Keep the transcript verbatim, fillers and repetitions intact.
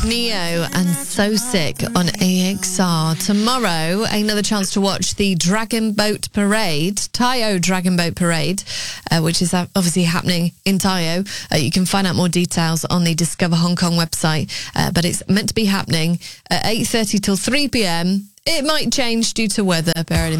Neo and So Sick on A X R. Tomorrow, another chance to watch the Dragon Boat Parade, Tayo Dragon Boat Parade, uh, which is obviously happening in Tayo. Uh, you can find out more details on the Discover Hong Kong website, uh, but it's meant to be happening at eight thirty till three p.m. It might change due to weather, bear it in mind.